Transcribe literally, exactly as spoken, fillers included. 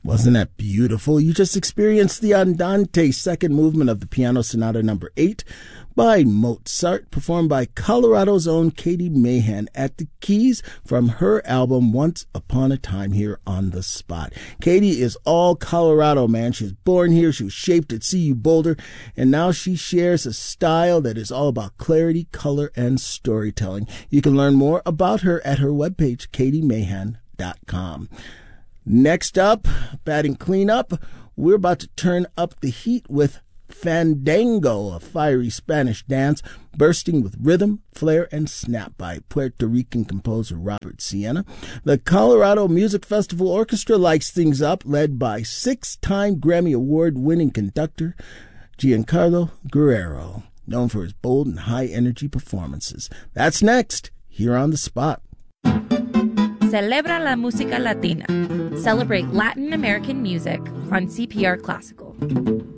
Wasn't that beautiful? You just experienced the Andante second movement of the Piano Sonata number eight by Mozart, performed by Colorado's own Katie Mahan at the keys from her album Once Upon a Time here on the Spot. Katie is all Colorado, man. She was born here. She was shaped at C U Boulder, and now she shares a style that is all about clarity, color, and storytelling. You can learn more about her at her webpage, katie mahan dot com. Next up, batting cleanup, we're about to turn up the heat with Fandango, a fiery Spanish dance bursting with rhythm, flair, and snap by Puerto Rican composer Robert Siena. The Colorado Music Festival Orchestra lights things up, led by six-time Grammy Award-winning conductor Giancarlo Guerrero, known for his bold and high-energy performances. That's next, here on The Spot. Celebra la música latina. Celebrate Latin American music on C P R Classical.